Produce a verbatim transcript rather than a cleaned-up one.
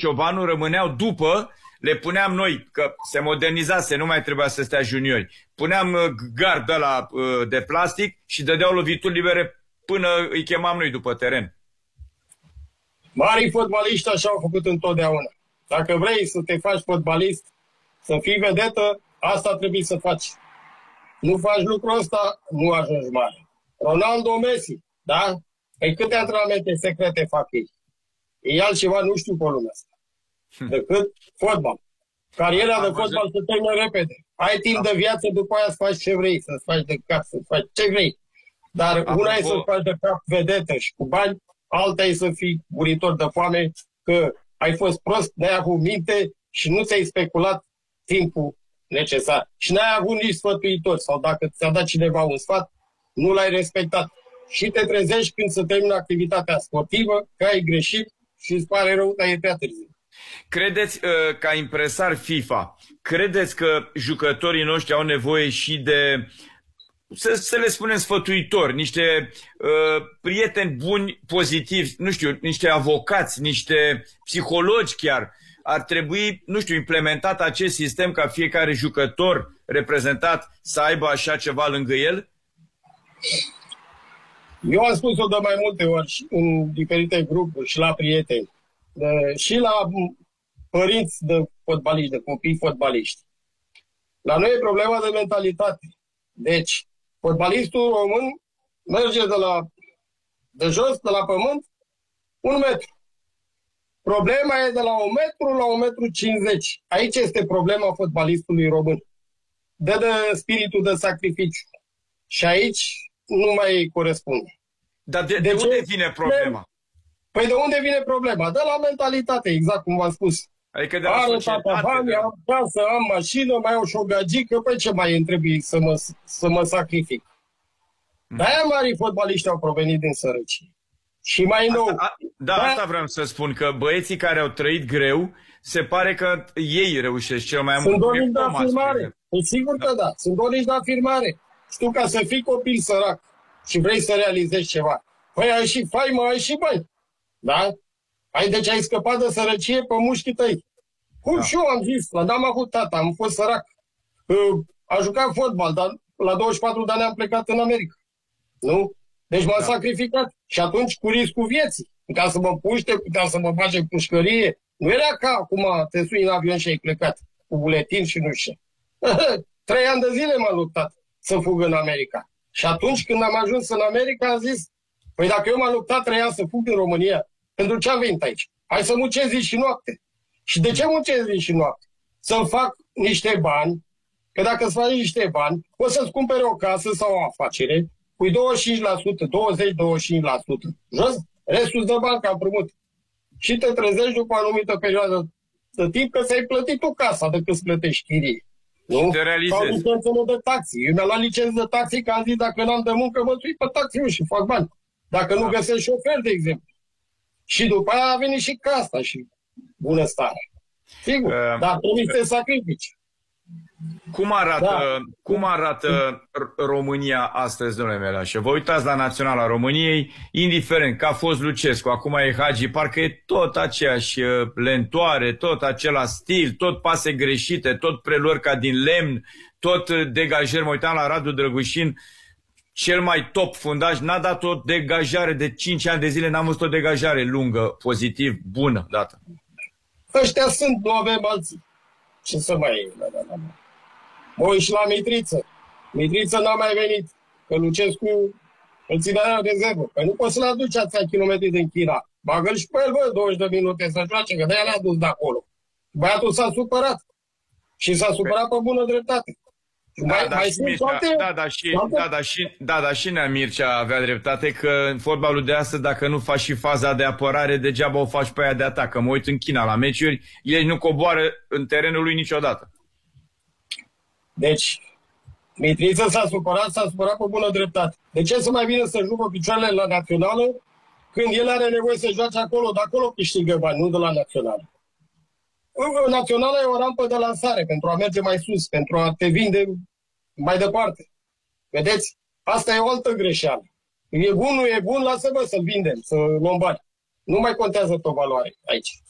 Ciobanu rămâneau după, le puneam noi, că se modernizase, nu mai trebuia să stea juniori. Puneam gard de la de plastic și dădeau lovituri libere până îi chemam noi după teren. Marii fotbaliști așa au făcut întotdeauna. Dacă vrei să te faci fotbalist, să fii vedetă, asta trebuie să faci. Nu faci lucrul ăsta, nu ajungi mare. Ronaldo, Messi, da? Păi câte antrenamente secrete fac ei? E altceva, nu știu pe lumea asta, decât fotbal. Cariera de fotbal se termină repede. Ai timp de viață, după aia să faci ce vrei, să-ți faci de cap, să faci ce vrei. Dar Apropo... una e să faci de cap vedetă și cu bani, alta e să fii muritor de foame, că ai fost prost, n-ai avut minte și nu ți-ai speculat timpul necesar. Și n-ai avut nici sfătuitori, sau dacă ți-a dat cineva un sfat, nu l-ai respectat. Și te trezești când se termină activitatea sportivă, că ai greșit și îți pare rău, dar e prea târziu. Credeți, ca impresar FIFA, credeți că jucătorii noștri au nevoie și de, să, să le spunem, sfătuitori, niște uh, prieteni buni, pozitivi, nu știu, niște avocați, niște psihologi chiar? Ar trebui, nu știu, implementat acest sistem ca fiecare jucător reprezentat să aibă așa ceva lângă el? Eu am spus-o de mai multe ori în diferite grupuri și la prieteni, de, și la părinți de fotbaliști, de copii fotbaliști. La noi e problema de mentalitate. Deci, fotbalistul român merge de, la, de jos, de la pământ, un metru. Problema e de la un metru la un metru cincizeci. Aici este problema fotbalistului român. Dă de spiritul de sacrificiu. Și aici nu mai corespunde. Dar de, de, de unde vine problema? Păi de unde vine problema? De la mentalitate, exact cum v-am spus. Adică de la Are societate. tata bani, de... am casă, am mașină, mai au și o gagică, păi ce mai îmi trebuie să mă, să mă sacrific? Mm. De-aia marii fotbaliști au provenit din sărăcie. Și mai nou... Asta, a, da, asta vreau să spun, că băieții care au trăit greu, se pare că ei reușesc cel mai mult. Sunt dornici de afirmare. E sigur că da, sunt dornici de afirmare. Știu, ca să fii copil sărac și vrei să realizezi ceva, păi ai și faimă, ai și bani. Da? Ai, deci ai scăpat de sărăcie pe mușchii tăi. Cum da. Și eu am zis, la n-am avut tata, am fost sărac. A jucat fotbal, dar la douăzeci și patru de ani am plecat în America. Nu? Deci m-am da. sacrificat. Și atunci cu riscul vieții. Putea să mă puște, putea să mă bage în pușcărie. Nu era ca acum te sui în avion și ai plecat cu buletin și nu știu. Trei ani de zile m-am luptat să fug în America. Și atunci când am ajuns în America am zis, păi dacă eu m-am luptat trei ani să fug în România, pentru ce am venit aici? Hai să muncesc zi și noapte. Și de ce muncesc zi și noapte? Să-mi fac niște bani, că dacă îți faci niște bani, o să-ți cumpere o casă sau o afacere, pui douăzeci și cinci la sută, douăzeci douăzeci și cinci la sută, jos, restul de bani ca împrumut. Și te trezești după o anumită perioadă de timp că ți-ai plătit tu casa de când îți plătești chirie. Nu? Te realizezi. Sau licențele de taxi. Eu mi-am luat licență de taxi că am zis dacă n-am de muncă mă sui pe taxi și fac bani. Dacă da. nu găsesc șofer, de exemplu. Și după aia a venit și casa și bunăstare. Sigur, uh, dar trebuie să te sacrifici. Cum arată, da. cum arată România astăzi, domnule Melașe? Vă uitați la Naționala României, indiferent că a fost Lucescu, acum e Hagi, parcă e tot aceeași lentoare, tot același stil, tot pase greșite, tot preluări ca din lemn, tot degajări. Mă uitam la Radu Drăgușin, cel mai top fundaj, n-a dat o degajare de cinci ani de zile, n-am văzut o degajare lungă, pozitiv, bună dată. Ăștia sunt, nu avem alții. Ce să mai... Mă uit și la Mitriță. Mitriță n-a mai venit. Că Lucescu îl ținea la rezervă. Păi nu poți să-l aduci atâția kilometri din China. Bagă-l și pe el, bă, douăzeci de minute să joace, că de-aia l-a dus de acolo. Băiatul s-a supărat. Și s-a supărat pe bună dreptate. Da, mai, da, mai și Mircea, toate... da, da, și, da, da, și, da, da, și Nea Mircea avea dreptate că în fotbalul de astăzi, dacă nu faci și faza de apărare, degeaba o faci pe aia de atac. Că mă uit în China la meciuri, ei nu coboară în terenul lui niciodată. Deci, Mitriță s-a supărat, s-a supărat pe bună dreptate. De ce să mai vină să jucă picioarele la națională când el are nevoie să joace acolo, de acolo câștigă bani, nu de la națională? Naționala e o rampă de lansare pentru a merge mai sus, pentru a te vinde mai departe. Vedeți? Asta e o altă greșeală. E bun, nu e bun, lasă-mă să-l vindem, să luăm bani. Nu mai contează pe valoare aici.